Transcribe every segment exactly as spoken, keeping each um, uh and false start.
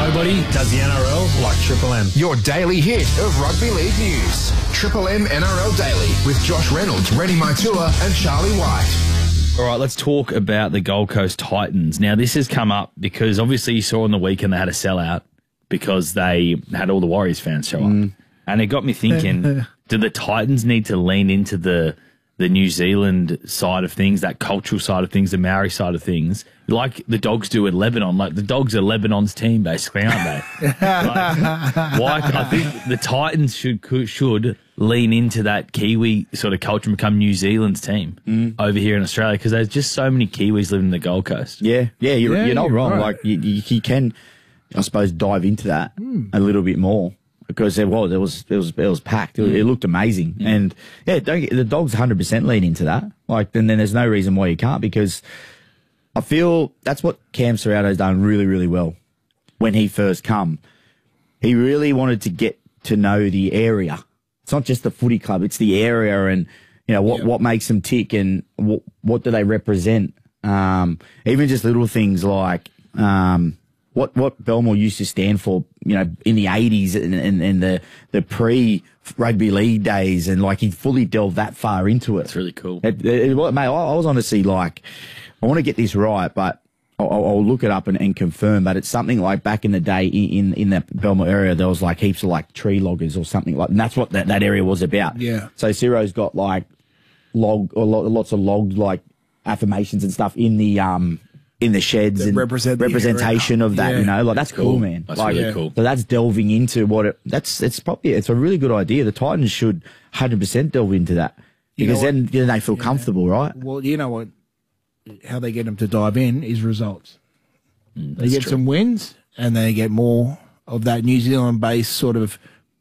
Nobody does the N R L like Triple M. Your daily hit of rugby league news. Triple M N R L Daily with Josh Reynolds, Rennie Maitua and Charlie White. All right, let's talk about the Gold Coast Titans. Now, this has come up because obviously you saw on the weekend they had a sellout because they had all the Warriors fans show up. Mm. And it got me thinking, do the Titans need to lean into the the New Zealand side of things, that cultural side of things, the Maori side of things, like the Dogs do at Lebanon? Like the Dogs are Lebanon's team, basically, aren't they? like, why? I think the Titans should should lean into that Kiwi sort of culture and become New Zealand's team mm. over here in Australia, because there's just so many Kiwis living in the Gold Coast. Yeah, yeah, you're, yeah, you're not you're wrong. right. Like you, you, you can, I suppose, dive into that mm. a little bit more. Because there was, it was, it was, it was packed. It, mm. it looked amazing, mm. and yeah, don't get, the Dogs one hundred percent lean into that. Like, and then there's no reason why you can't, because I feel that's what Cam Serrato's done really, really well. When he first come, he really wanted to get to know the area. It's not just the footy club; it's the area, and you know what yeah. what makes them tick, and what what do they represent. Um, even just little things like. Um, What what Belmore used to stand for, you know, in the eighties and, and, and the the pre rugby league days, and like he fully delved that far into it. It's really cool. It, it, it, mate, I, I was honestly like, I want to get this right, but I'll, I'll look it up and, and confirm. But it's something like back in the day in in, in that Belmore area, there was like heaps of like tree loggers or something like, and that's what that, that area was about. Yeah. So Ciro's got like log or lots of logs like affirmations and stuff in the um. in the sheds that and represent representation of that, yeah. you know, like that's cool, cool man. That's like, really cool. So that's delving into what it, that's, it's probably, it's a really good idea. The Titans should one hundred percent delve into that, because then, then they feel yeah. comfortable, right? Well, you know what, how they get them to dive in is results. Mm, they get true. some wins, and they get more of that New Zealand based sort of,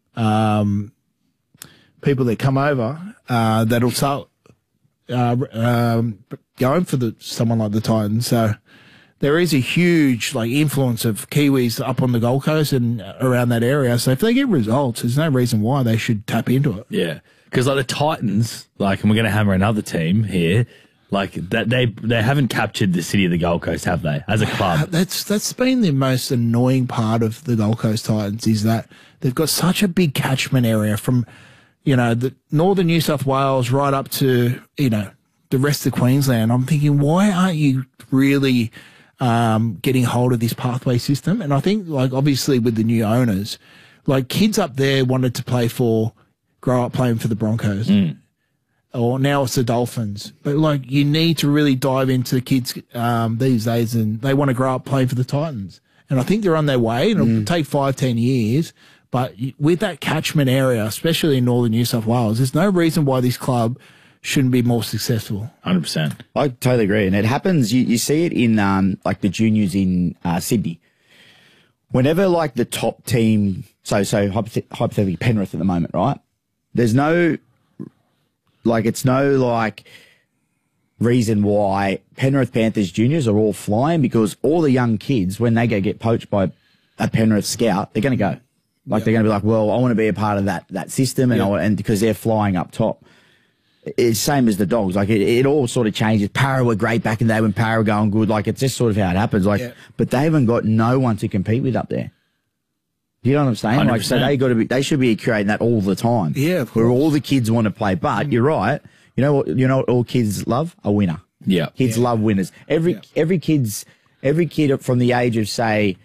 um, people that come over, uh, that'll start, uh, um, going for the, someone like the Titans. So, there is a huge like influence of Kiwis up on the Gold Coast and around that area. So if they get results, there's no reason why they should tap into it. Yeah, because like the Titans, like, and we're going to hammer another team here, like that they they haven't captured the city of the Gold Coast, have they? As a club, that's that's been the most annoying part of the Gold Coast Titans, is that they've got such a big catchment area from, you know, the northern New South Wales right up to, you know, the rest of Queensland. I'm thinking, why aren't you really um, getting hold of this pathway system? And I think, like, obviously with the new owners, like kids up there wanted to play for, grow up playing for the Broncos. Mm. Or now it's the Dolphins. But, like, you need to really dive into kids um, these days, and they want to grow up playing for the Titans. And I think they're on their way, and it'll mm. take five, ten years. But with that catchment area, especially in northern New South Wales, there's no reason why this club shouldn't be more successful. one hundred percent. I totally agree. And it happens, you, you see it in um, like the juniors in uh, Sydney. Whenever like the top team, so so hypothetically Penrith at the moment, right? There's no, like it's no like reason why Penrith Panthers juniors are all flying, because all the young kids, when they go get poached by a Penrith scout, they're going to go. Like yep. they're going to be like, well, I want to be a part of that that system, and yep. I, and because they're flying up top. It's same as the Dogs. Like it, it all sort of changes. Para were great back in the day when Para were going good. Like it's just sort of how it happens. Like, yeah. but they haven't got no one to compete with up there. You know what I'm saying? one hundred percent. Like, so they got to be. They should be creating that all the time. Yeah, where all the kids want to play. But mm. you're right. You know what? You know what all kids love? A winner. Yeah, kids yeah. love winners. Every yeah. every kid's every kid from the age of say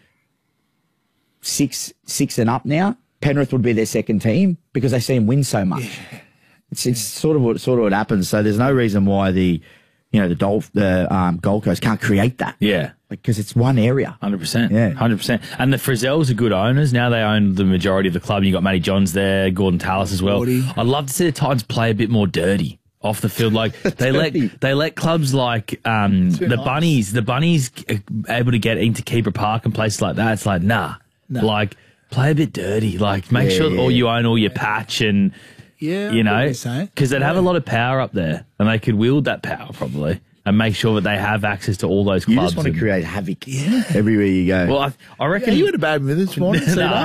six six and up now, Penrith would be their second team because they see them win so much. Yeah. It's it's sort of what sort of what happens. So there's no reason why the, you know, the Dolph, the um, Gold Coast can't create that. Yeah, because like, it's one area. Hundred percent. Yeah, hundred percent. And the Frizzels are good owners. Now they own the majority of the club. You got Matty Johns there, Gordon Tallis as well. Forty. I'd love to see the Titans play a bit more dirty off the field. Like they let they let clubs like um, the nice. Bunnies, the Bunnies able to get into Keeper Park and places like that. It's like nah, no. like play a bit dirty. Like make yeah, sure yeah. all you own all your patch and. Yeah, you know, because they'd yeah. have a lot of power up there, and they could wield that power probably, and make sure that they have access to all those clubs. You just want to and, create havoc yeah. everywhere you go. Well, I, I reckon yeah, you had a bad minute this morning. No.